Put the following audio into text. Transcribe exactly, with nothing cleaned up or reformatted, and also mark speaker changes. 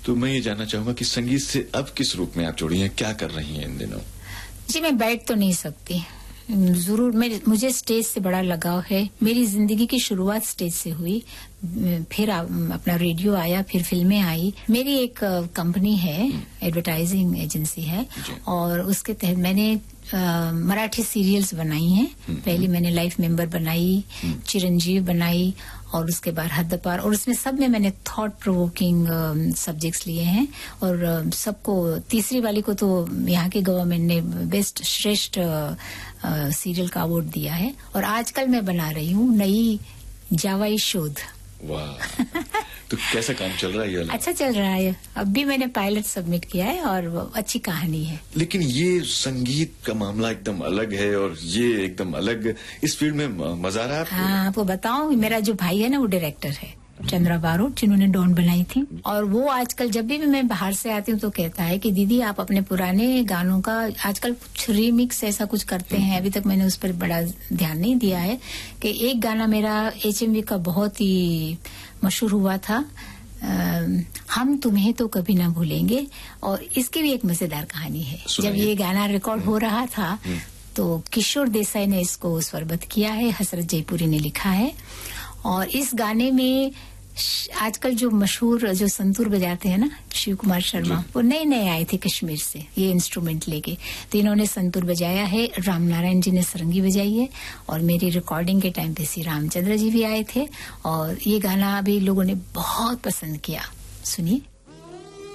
Speaker 1: तो मैं ये जानना चाहूंगा कि संगीत से अब किस रूप में आप जुड़ी हैं, क्या कर रही हैं इन दिनों?
Speaker 2: जी, मैं बैठ तो नहीं सकती, जरूर मैं मुझे स्टेज से बड़ा लगाव है। मेरी जिंदगी की शुरुआत स्टेज से हुई, फिर अपना रेडियो आया, फिर फिल्में आई। मेरी एक कंपनी है, एडवर्टाइजिंग एजेंसी है, और उसके तहत मैंने आ, मराठी सीरियल्स बनाई हैं। पहले मैंने लाइफ मेंबर बनाई, चिरंजीव बनाई, और उसके बाद हद्दपार, और उसमें सब में मैंने थॉट प्रोवोकिंग सब्जेक्ट्स लिए हैं। और uh, सबको, तीसरी वाली को तो यहाँ की गवर्नमेंट ने बेस्ट श्रेष्ठ सीरियल का अवार्ड दिया है। और आजकल मैं बना रही हूँ नई जावाई शोध।
Speaker 1: वाह, तो कैसा काम चल रहा है ये?
Speaker 2: अच्छा चल रहा है, अब भी मैंने पायलट सबमिट किया है और अच्छी कहानी है।
Speaker 1: लेकिन ये संगीत का मामला एकदम अलग है और ये एकदम अलग, इस फील्ड में मजा आ रहा है?
Speaker 2: हाँ, आपको बताऊं, मेरा जो भाई है ना वो डायरेक्टर है, चंद्रा बारोट, जिन्होंने डॉन बनाई थी। और वो आजकल जब भी मैं बाहर से आती हूँ तो कहता है कि दीदी आप अपने पुराने गानों का आजकल कुछ रीमिक्स ऐसा कुछ करते हैं। अभी तक मैंने उस पर बड़ा ध्यान नहीं दिया है। कि एक गाना मेरा एचएमवी का बहुत ही मशहूर हुआ था, आ, हम तुम्हें तो कभी ना भूलेंगे, और इसकी भी एक मजेदार कहानी है। जब ये गाना रिकॉर्ड हो रहा था तो किशोर देसाई ने इसको स्वरबद्ध किया है, हसरत जयपुरी ने लिखा है। और इस गाने में आजकल जो मशहूर जो संतूर बजाते हैं ना, शिव कुमार शर्मा, वो नए नए आए थे कश्मीर से ये इंस्ट्रूमेंट लेके, तो इन्होंने संतूर बजाया है। राम नारायण जी ने सरंगी बजाई है, और मेरी रिकॉर्डिंग के टाइम पे श्री रामचंद्र जी भी आए थे। और ये गाना भी लोगों ने बहुत पसंद किया। सुनिए।